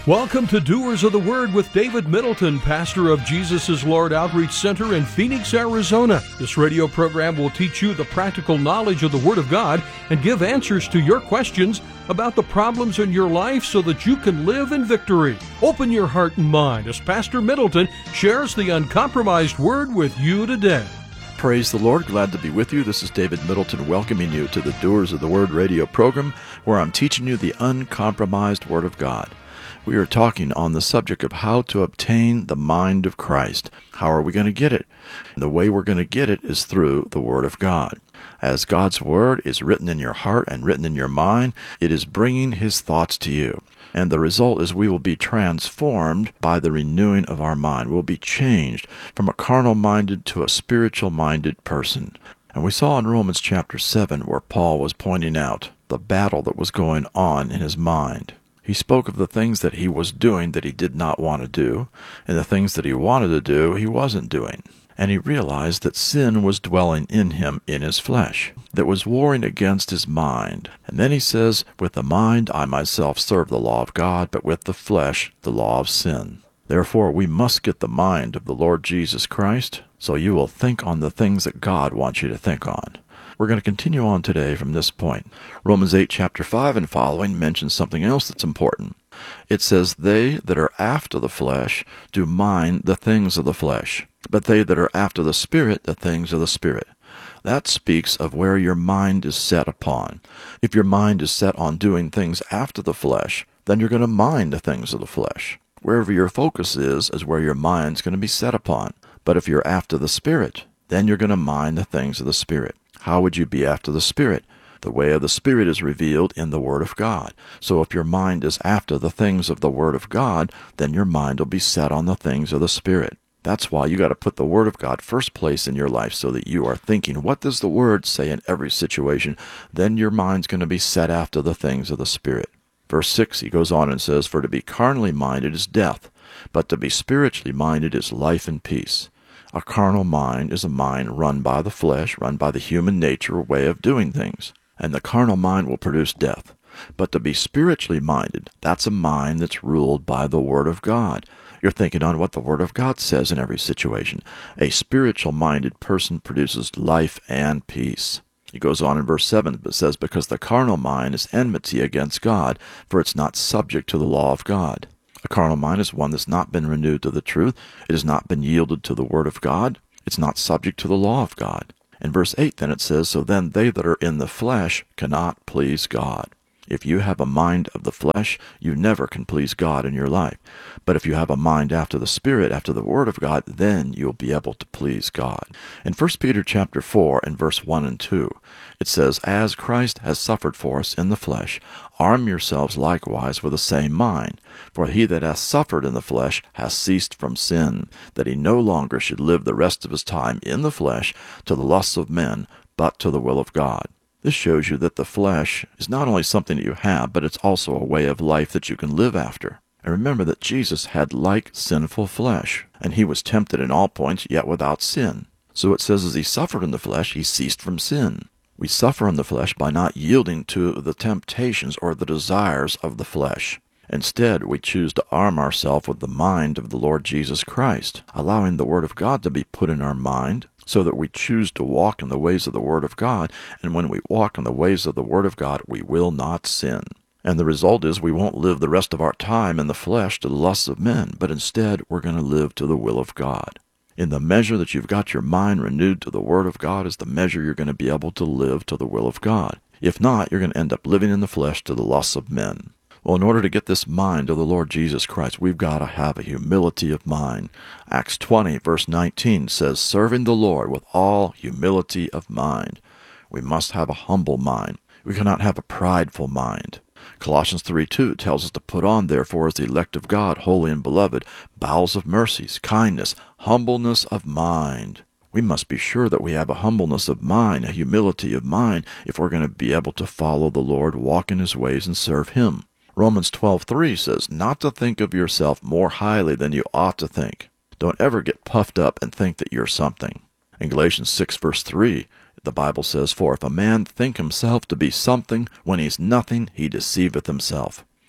Welcome to Doers of the Word with David Middleton, pastor of Jesus is Lord Outreach Center in Phoenix, Arizona. This radio program will teach you the practical knowledge of the Word of God and give answers to your questions about the problems in your life so that you can live in victory. Open your heart and mind as Pastor Middleton shares the uncompromised Word with you today. Praise the Lord. Glad to be with you. This is David Middleton welcoming you to the Doers of the Word radio program, where I'm teaching you the uncompromised Word of God. We are talking on the subject of how to obtain the mind of Christ. How are we going to get it? The way we're going to get it is through the Word of God. As God's Word is written in your heart and written in your mind, it is bringing His thoughts to you. And the result is we will be transformed by the renewing of our mind. We'll be changed from a carnal-minded to a spiritual-minded person. And we saw in Romans chapter 7 where Paul was pointing out the battle that was going on in his mind. He spoke of the things that he was doing that he did not want to do, and the things that he wanted to do he wasn't doing. And he realized that sin was dwelling in him in his flesh, that was warring against his mind. And then he says, with the mind I myself serve the law of God, but with the flesh the law of sin. Therefore we must get the mind of the Lord Jesus Christ, so you will think on the things that God wants you to think on. We're going to continue on today from this point. Romans 8, chapter 5 and following mentions something else that's important. It says, they that are after the flesh do mind the things of the flesh, but they that are after the Spirit, the things of the Spirit. That speaks of where your mind is set upon. If your mind is set on doing things after the flesh, then you're going to mind the things of the flesh. Wherever your focus is where your mind's going to be set upon. But if you're after the Spirit, then you're going to mind the things of the Spirit. How would you be after the Spirit? The way of the Spirit is revealed in the Word of God. So if your mind is after the things of the Word of God, then your mind will be set on the things of the Spirit. That's why you got to put the Word of God first place in your life so that you are thinking, what does the Word say in every situation? Then your mind's going to be set after the things of the Spirit. Verse 6, he goes on and says, for to be carnally minded is death, but to be spiritually minded is life and peace. A carnal mind is a mind run by the flesh, run by the human nature way of doing things. And the carnal mind will produce death. But to be spiritually minded, that's a mind that's ruled by the Word of God. You're thinking on what the Word of God says in every situation. A spiritual-minded person produces life and peace. He goes on in verse 7, but says, because the carnal mind is enmity against God, for it's not subject to the law of God. A carnal mind is one that's not been renewed to the truth. It has not been yielded to the Word of God. It's not subject to the law of God. In verse 8 then it says, so then they that are in the flesh cannot please God. If you have a mind of the flesh, you never can please God in your life. But if you have a mind after the Spirit, after the Word of God, then you'll be able to please God. In 1 Peter chapter 4 and verse 1 and 2, it says, as Christ has suffered for us in the flesh, arm yourselves likewise with the same mind. For he that hath suffered in the flesh hath ceased from sin, that he no longer should live the rest of his time in the flesh to the lusts of men, but to the will of God. This shows you that the flesh is not only something that you have, but it's also a way of life that you can live after. And remember that Jesus had like sinful flesh, and he was tempted in all points, yet without sin. So it says as he suffered in the flesh, he ceased from sin. We suffer in the flesh by not yielding to the temptations or the desires of the flesh. Instead, we choose to arm ourselves with the mind of the Lord Jesus Christ, allowing the Word of God to be put in our mind, so that we choose to walk in the ways of the Word of God, and when we walk in the ways of the Word of God, we will not sin. And the result is we won't live the rest of our time in the flesh to the lusts of men, but instead we're going to live to the will of God. In the measure that you've got your mind renewed to the Word of God is the measure you're going to be able to live to the will of God. If not, you're going to end up living in the flesh to the lusts of men. Well, in order to get this mind of the Lord Jesus Christ, we've got to have a humility of mind. Acts 20, verse 19 says, serving the Lord with all humility of mind. We must have a humble mind. We cannot have a prideful mind. Colossians 3:2 tells us to put on, therefore, as the elect of God, holy and beloved, bowels of mercies, kindness, humbleness of mind. We must be sure that we have a humbleness of mind, a humility of mind, if we're going to be able to follow the Lord, walk in His ways, and serve Him. Romans 12:3 says, not to think of yourself more highly than you ought to think. Don't ever get puffed up and think that you're something. In Galatians 6, verse 3, the Bible says, for if a man think himself to be something, when he's nothing, he deceiveth himself.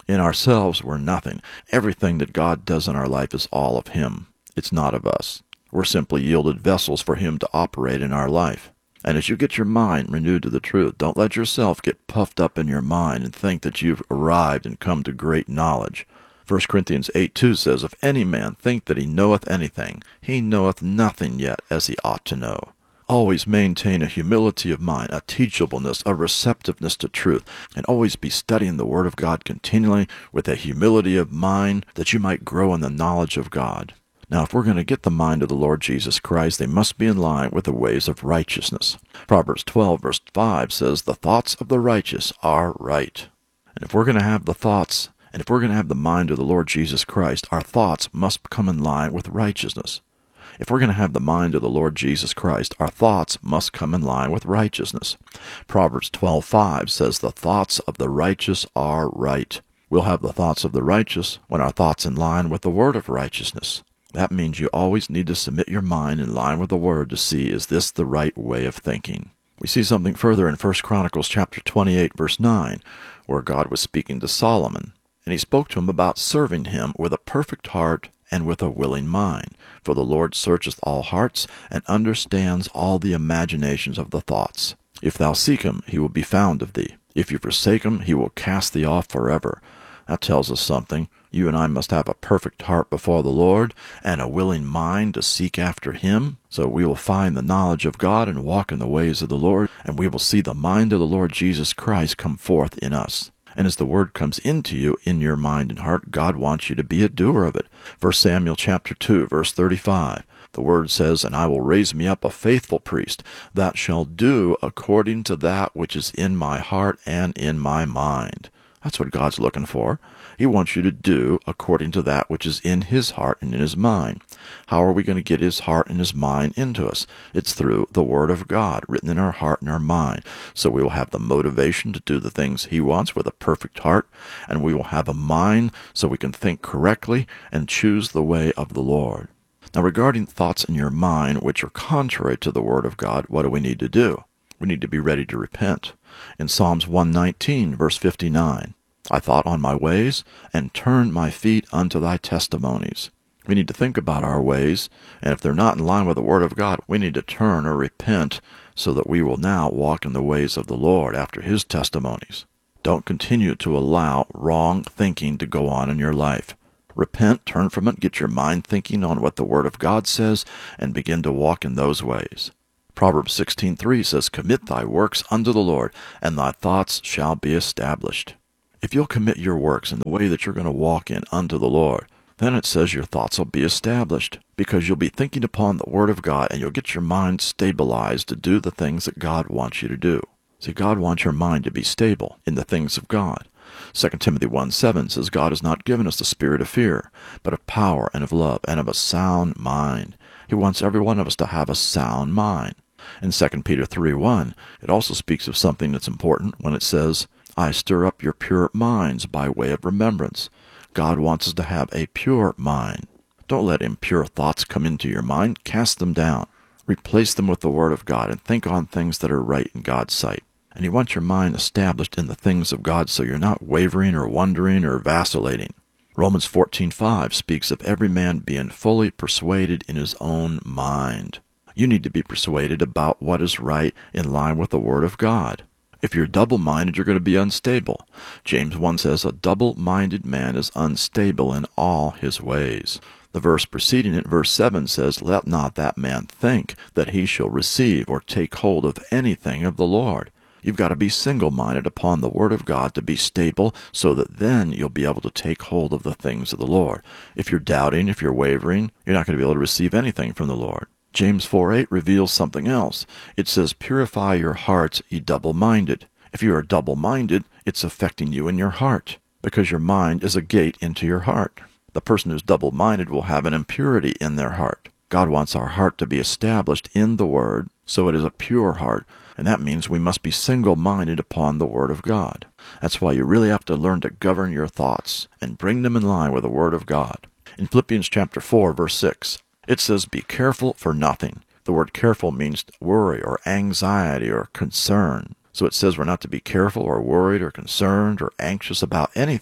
In ourselves, we're nothing. Everything that God does in our life is all of Him. It's not of us. We're simply yielded vessels for Him to operate in our life. And as you get your mind renewed to the truth, don't let yourself get puffed up in your mind and think that you've arrived and come to great knowledge. 1 Corinthians 8:2 says, If any man think that he knoweth anything, he knoweth nothing yet as he ought to know. Always maintain a humility of mind, a teachableness, a receptiveness to truth, and always be studying the Word of God continually with a humility of mind that you might grow in the knowledge of God. Now, if we're going to get the mind of the Lord Jesus Christ, they must be in line with the ways of righteousness. Proverbs 12, verse 5 says, The thoughts of the righteous are right. And if we're going to have the thoughts, and if we're going to have the mind of the Lord Jesus Christ, our thoughts must come in line with righteousness. If we're going to have the mind of the Lord Jesus Christ, our thoughts must come in line with righteousness. Proverbs 12:5 says, The thoughts of the righteous are right. We'll have the thoughts of the righteous when our thoughts in line with the word of righteousness. That means you always need to submit your mind in line with the Word to see, is this the right way of thinking? We see something further in 1 Chronicles chapter 28, verse 9, where God was speaking to Solomon, and He spoke to him about serving Him with a perfect heart and with a willing mind. For the Lord searcheth all hearts, and understands all the imaginations of the thoughts. If thou seek Him, He will be found of thee. If you forsake Him, He will cast thee off forever. That tells us something. You and I must have a perfect heart before the Lord and a willing mind to seek after Him, so we will find the knowledge of God and walk in the ways of the Lord, and we will see the mind of the Lord Jesus Christ come forth in us. And as the Word comes into you in your mind and heart, God wants you to be a doer of it. 1 Samuel chapter 2, verse 35. The Word says, And I will raise me up a faithful priest, that shall do according to that which is in my heart and in my mind. That's what God's looking for. He wants you to do according to that which is in His heart and in His mind. How are we going to get His heart and His mind into us? It's through the Word of God written in our heart and our mind. So we will have the motivation to do the things He wants with a perfect heart, and we will have a mind so we can think correctly and choose the way of the Lord. Now, regarding thoughts in your mind which are contrary to the Word of God, what do we need to do? We need to be ready to repent. In Psalms 119, verse 59, I thought on my ways, and turned my feet unto thy testimonies. We need to think about our ways, and if they're not in line with the Word of God, we need to turn or repent so that we will now walk in the ways of the Lord after His testimonies. Don't continue to allow wrong thinking to go on in your life. Repent, turn from it, get your mind thinking on what the Word of God says, and begin to walk in those ways. Proverbs 16:3 says, Commit thy works unto the Lord, and thy thoughts shall be established. If you'll commit your works in the way that you're going to walk in unto the Lord, then it says your thoughts will be established, because you'll be thinking upon the Word of God, and you'll get your mind stabilized to do the things that God wants you to do. See, God wants your mind to be stable in the things of God. 2 Timothy 1:7 says, God has not given us the spirit of fear, but of power and of love and of a sound mind. He wants every one of us to have a sound mind. In 2 Peter 3:1, it also speaks of something that's important when it says, I stir up your pure minds by way of remembrance. God wants us to have a pure mind. Don't let impure thoughts come into your mind. Cast them down. Replace them with the Word of God and think on things that are right in God's sight. And He wants your mind established in the things of God so you're not wavering or wondering or vacillating. Romans 14:5 speaks of every man being fully persuaded in his own mind. You need to be persuaded about what is right in line with the Word of God. If you're double-minded, you're going to be unstable. James 1 says, A double-minded man is unstable in all his ways. The verse preceding it, verse 7, says, Let not that man think that he shall receive or take hold of anything of the Lord. You've got to be single-minded upon the Word of God to be stable, so that then you'll be able to take hold of the things of the Lord. If you're doubting, if you're wavering, you're not going to be able to receive anything from the Lord. James 4:8 reveals something else. It says, Purify your hearts, ye double-minded. If you are double-minded, it's affecting you in your heart, because your mind is a gate into your heart. The person who's double-minded will have an impurity in their heart. God wants our heart to be established in the Word, so it is a pure heart, and that means we must be single-minded upon the Word of God. That's why you really have to learn to govern your thoughts and bring them in line with the Word of God. In Philippians chapter 4, verse 6, it says, Be careful for nothing. The word careful means worry or anxiety or concern. So it says we're not to be careful or worried or concerned or anxious about anything.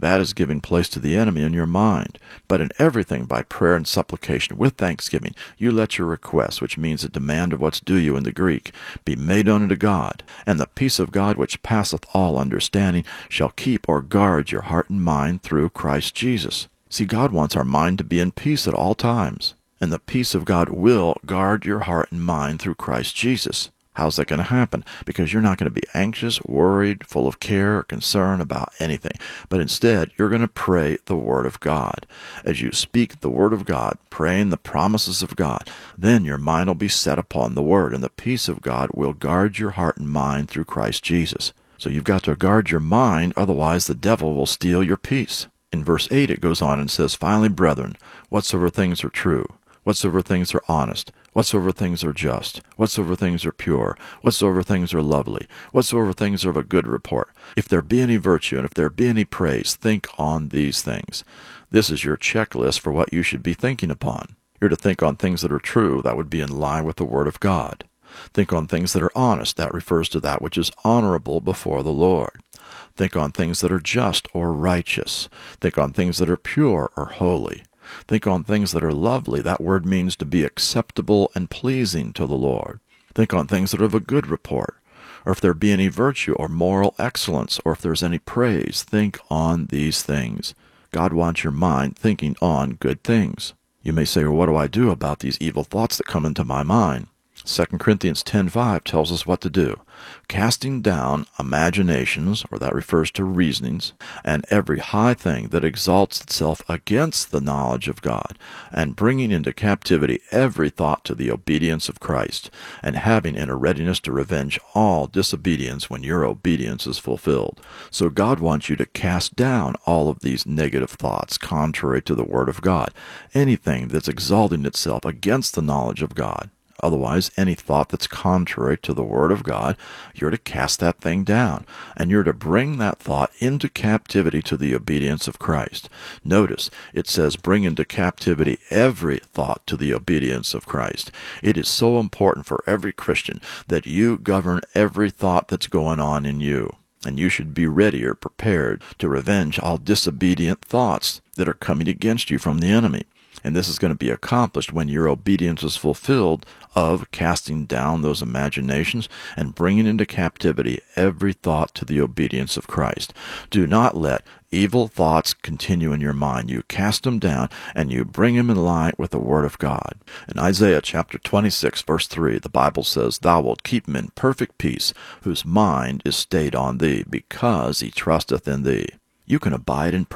That is giving place to the enemy in your mind. But in everything, by prayer and supplication, with thanksgiving, you let your requests, which means a demand of what's due you in the Greek, be made known unto God. And the peace of God, which passeth all understanding, shall keep or guard your heart and mind through Christ Jesus. See, God wants our mind to be in peace at all times. And the peace of God will guard your heart and mind through Christ Jesus. How's that going to happen? Because you're not going to be anxious, worried, full of care or concern about anything. But instead, you're going to pray the Word of God. As you speak the Word of God, praying the promises of God, then your mind will be set upon the Word, and the peace of God will guard your heart and mind through Christ Jesus. So you've got to guard your mind, otherwise the devil will steal your peace. In verse 8 it goes on and says, Finally, brethren, whatsoever things are true, whatsoever things are honest, whatsoever things are just, whatsoever things are pure, whatsoever things are lovely, whatsoever things are of a good report, if there be any virtue and if there be any praise, think on these things. This is your checklist for what you should be thinking upon. You're to think on things that are true. That would be in line with the Word of God. Think on things that are honest. That refers to that which is honorable before the Lord. Think on things that are just or righteous. Think on things that are pure or holy. Think on things that are lovely. That word means to be acceptable and pleasing to the Lord. Think on things that are of a good report. Or if there be any virtue or moral excellence, or if there's any praise, think on these things. God wants your mind thinking on good things. You may say, well, what do I do about these evil thoughts that come into my mind? 2 Corinthians 10:5 tells us what to do. Casting down imaginations, or that refers to reasonings, and every high thing that exalts itself against the knowledge of God, and bringing into captivity every thought to the obedience of Christ, and having in a readiness to revenge all disobedience when your obedience is fulfilled. So God wants you to cast down all of these negative thoughts contrary to the Word of God, anything that's exalting itself against the knowledge of God. Otherwise, any thought that's contrary to the Word of God, you're to cast that thing down, and you're to bring that thought into captivity to the obedience of Christ. Notice, it says bring into captivity every thought to the obedience of Christ. It is so important for every Christian that you govern every thought that's going on in you. And you should be ready or prepared to revenge all disobedient thoughts that are coming against you from the enemy. And this is going to be accomplished when your obedience is fulfilled of casting down those imaginations and bringing into captivity every thought to the obedience of Christ. Do not let evil thoughts continue in your mind. You cast them down and you bring them in line with the Word of God. In Isaiah chapter 26, verse 3, the Bible says, Thou wilt keep him in perfect peace, whose mind is stayed on thee, because he trusteth in thee. You can abide in